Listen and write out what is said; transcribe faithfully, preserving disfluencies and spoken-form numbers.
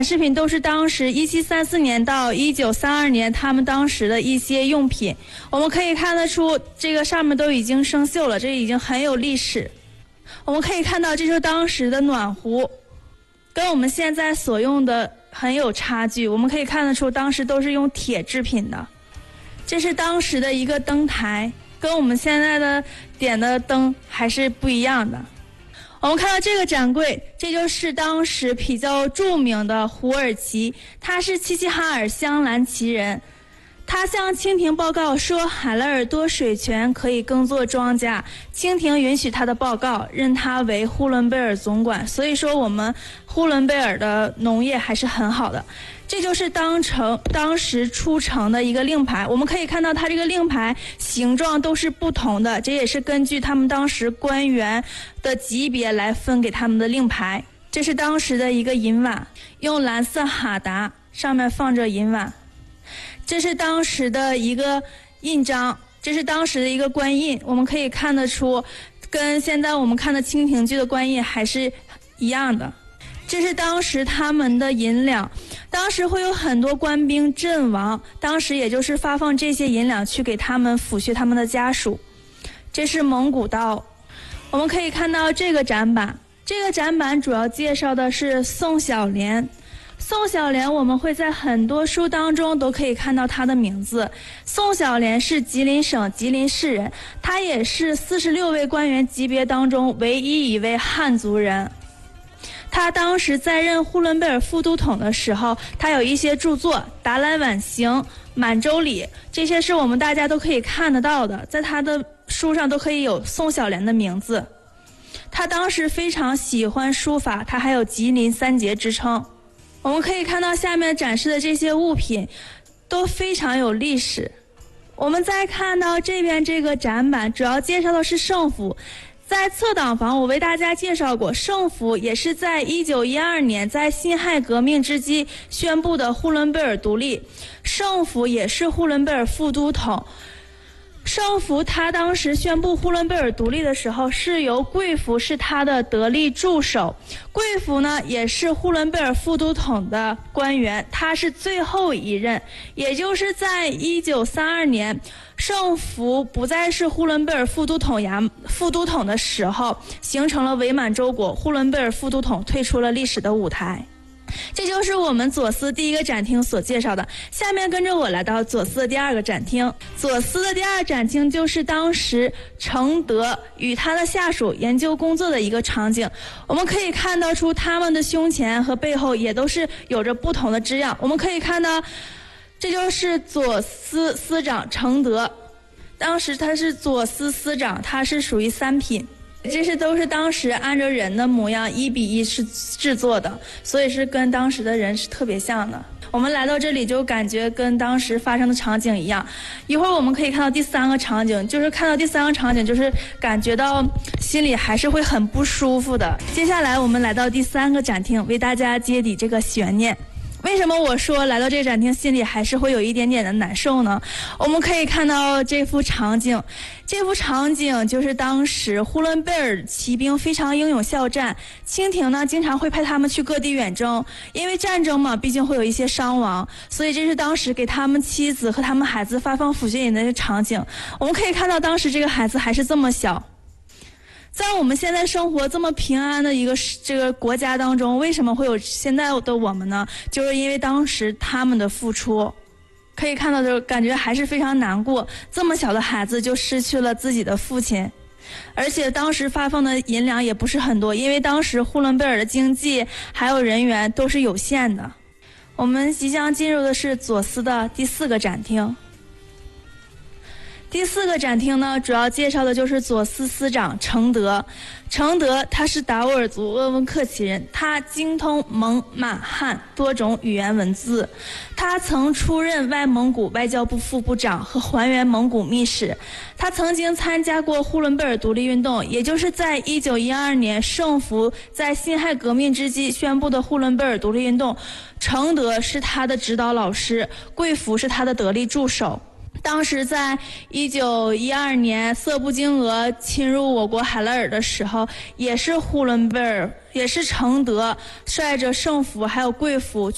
饰品都是当时一七三四年到一九三二年他们当时的一些用品，我们可以看得出这个上面都已经生锈了，这已经很有历史。我们可以看到这就是当时的暖壶，跟我们现在所用的很有差距，我们可以看得出当时都是用铁制品的。这是当时的一个灯台，跟我们现在的点的灯还是不一样的。我们看到这个展柜，这就是当时比较著名的胡尔奇，他是齐齐哈尔镶蓝旗人。他向清廷报告说，海拉尔多水泉可以耕作庄稼，清廷允许他的报告，任他为呼伦贝尔总管。所以说我们呼伦贝尔的农业还是很好的。这就是当城当时出城的一个令牌，我们可以看到它这个令牌形状都是不同的，这也是根据他们当时官员的级别来分给他们的令牌。这是当时的一个银碗，用蓝色哈达，上面放着银碗。这是当时的一个印章，这是当时的一个官印，我们可以看得出跟现在我们看的清廷剧的官印还是一样的。这是当时他们的银两，当时会有很多官兵阵亡，当时也就是发放这些银两去给他们抚恤他们的家属。这是蒙古刀，我们可以看到这个展板，这个展板主要介绍的是宋小濂。宋小濂我们会在很多书当中都可以看到他的名字。宋小濂是吉林省吉林市人，他也是四十六位官员级别当中唯一一位汉族人。他当时在任呼伦贝尔副都统的时候，他有一些著作，《达兰晚行》《满洲里》，这些是我们大家都可以看得到的，在他的书上都可以有宋小濂的名字。他当时非常喜欢书法，他还有吉林三杰之称。我们可以看到下面展示的这些物品都非常有历史。我们再看到这边这个展板，主要介绍的是圣府。在侧挡房我为大家介绍过，圣府也是在一九一二年在辛亥革命之际宣布的呼伦贝尔独立，圣府也是呼伦贝尔副都统。圣福他当时宣布呼伦贝尔独立的时候，是由贵福是他的得力助手。贵福呢也是呼伦贝尔副都统的官员，他是最后一任，也就是在一九三二年圣福不再是呼伦贝尔副都统衙副都统的时候，形成了伪满洲国，呼伦贝尔副都统退出了历史的舞台。这就是我们左思第一个展厅所介绍的。下面跟着我来到左思的第二个展厅。左思的第二展厅就是当时承德与他的下属研究工作的一个场景。我们可以看到出他们的胸前和背后也都是有着不同的字样。我们可以看到，这就是左思司长承德，当时他是左思司长，他是属于三品。这是都是当时按照人的模样一比一是制作的，所以是跟当时的人是特别像的。我们来到这里就感觉跟当时发生的场景一样。一会儿我们可以看到第三个场景，就是看到第三个场景就是感觉到心里还是会很不舒服的。接下来我们来到第三个展厅，为大家揭底这个悬念。为什么我说来到这个展厅心里还是会有一点点的难受呢？我们可以看到这幅场景，这幅场景就是当时呼伦贝尔骑兵非常英勇效战，清廷呢经常会派他们去各地远征，因为战争嘛毕竟会有一些伤亡，所以这是当时给他们妻子和他们孩子发放抚恤银的场景。我们可以看到当时这个孩子还是这么小。在我们现在生活这么平安的一个这个国家当中，为什么会有现在的我们呢？就是因为当时他们的付出，可以看到就感觉还是非常难过，这么小的孩子就失去了自己的父亲。而且当时发放的银两也不是很多，因为当时呼伦贝尔的经济还有人员都是有限的。我们即将进入的是左思的第四个展厅。第四个展厅呢，主要介绍的就是左思司长承德。承德他是达斡尔族鄂温克旗人，他精通蒙满汉多种语言文字。他曾出任外蒙古外交部副部长和还原蒙古秘史。他曾经参加过呼伦贝尔独立运动，也就是在一九一二年圣福在辛亥革命之际宣布的呼伦贝尔独立运动。承德是他的指导老师，贵福是他的得力助手。当时在一九一二年色布金额侵入我国海拉尔的时候，也是呼伦贝尔也是承德率着圣福还有贵福